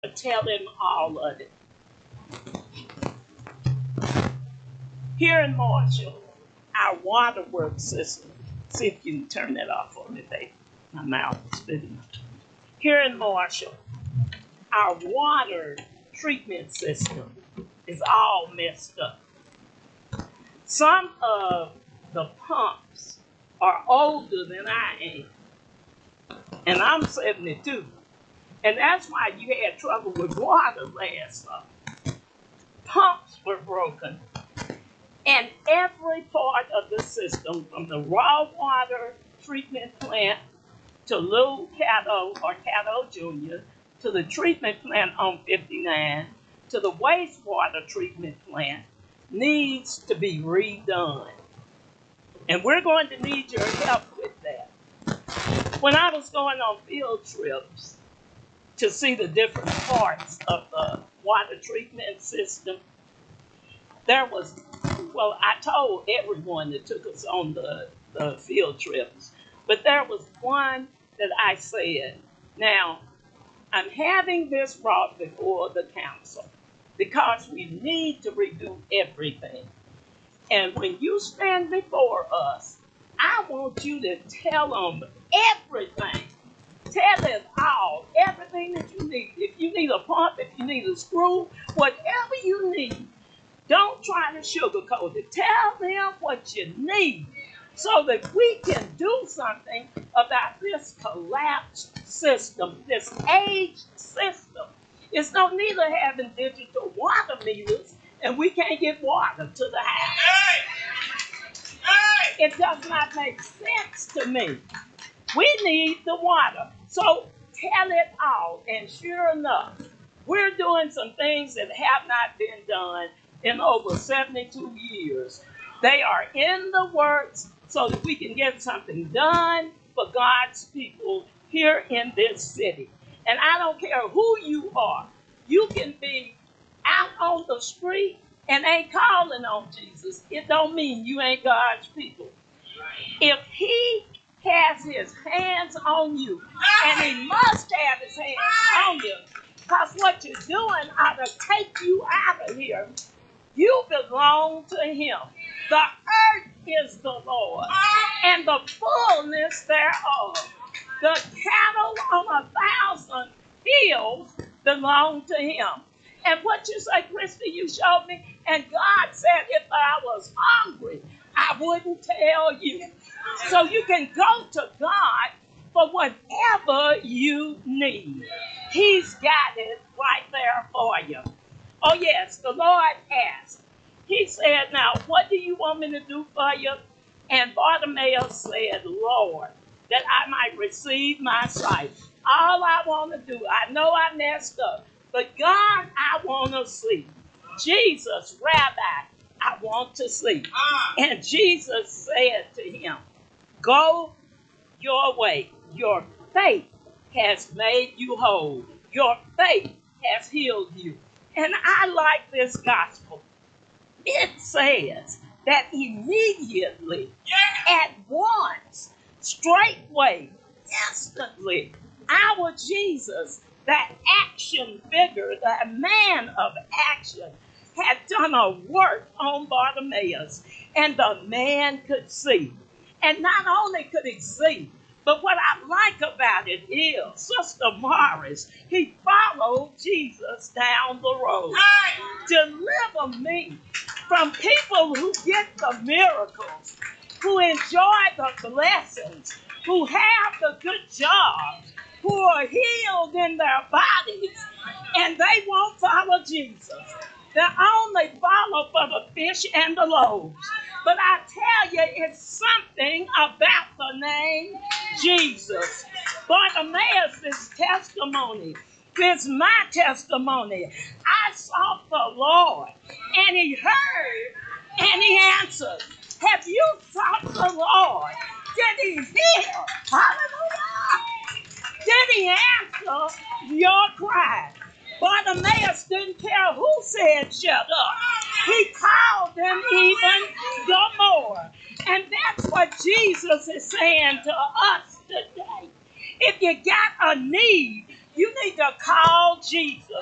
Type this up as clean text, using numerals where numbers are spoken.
Tell him all of it. Here in Marshall, our waterworks system, see if you can turn that off for me, babe. My mouth is spitting. Here in Marshall, our water treatment system is all messed up. Some of the pumps are older than I am, and I'm 72. And that's why you had trouble with water last summer. Pumps were broken, and every part of the system, from the raw water treatment plant to Little Caddo or Caddo Jr., to the treatment plant on 59, to the wastewater treatment plant, needs to be redone. And we're going to need your help with that. When I was going on field trips to see the different parts of the water treatment system, there was, well, I told everyone that took us on the field trips, but there was one that I said, now, I'm having this brought before the council because we need to redo everything. And when you stand before us, I want you to tell them everything. Tell it all, everything that you need. If you need a pump, if you need a screw, whatever you need, don't try to sugarcoat it. Tell them what you need so that we can do something about this collapsed system, this aged system. It's no need of having digital water meters and we can't get water to the house. It does not make sense to me. We need the water. So tell it all. And sure enough, we're doing some things that have not been done in over 72 years. They are in the works so that we can get something done for God's people here in this city. And I don't care who you are. You can be out on the street and ain't calling on Jesus. It don't mean you ain't God's people. If he has his hands on you, and he must have his hands on you, because what you're doing ought to take you out of here. You belong to him. The earth is the Lord, and the fullness thereof. The cattle on 1,000 hills belong to him. And what you say, Christy, you showed me, and God said if I was hungry, I wouldn't tell you. So you can go to God for whatever you need. He's got it right there for you. Oh, yes, the Lord asked. He said, now, what do you want me to do for you? And Bartimaeus said, Lord, that I might receive my sight. All I want to do, I know I messed up, but God, I want to see. Jesus, Rabbi, I want to see. And Jesus said to him, go your way. Your faith has made you whole. Your faith has healed you. And I like this gospel. It says that immediately, at once, straightway, instantly, our Jesus, that action figure, that man of action, had done a work on Bartimaeus, and the man could see. And not only could he see, but what I like about it is, Sister Morris, he followed Jesus down the road. Deliver me from people who get the miracles, who enjoy the blessings, who have the good jobs, who are healed in their bodies, and they won't follow Jesus. They only follow for the fish and the loaves. But I tell you, it's something about the name Jesus. Bartimaeus' testimony is my testimony. I sought the Lord, and he heard, and he answered. Have you sought the Lord? Did he hear? Hallelujah! Did he answer your cry? Bartimaeus didn't care who said shut up. He called them even the more. And that's what Jesus is saying to us today. If you got a need, You need to call Jesus